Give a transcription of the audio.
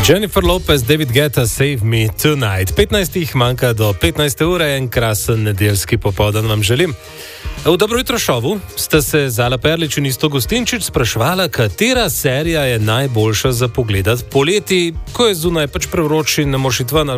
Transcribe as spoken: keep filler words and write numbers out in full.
Jennifer Lopez, David Guetta, Save Me Tonight. petnajst manjka do petnajste ure, en krasen nedeljski popoldan vam želim. V Dobro jutro šovu ste se Zala Perlič in Isto Gostinčič sprašvala, katera serija je najboljša za pogledat poleti, ko je zunaj pač prevroči, ne moš iti ven ali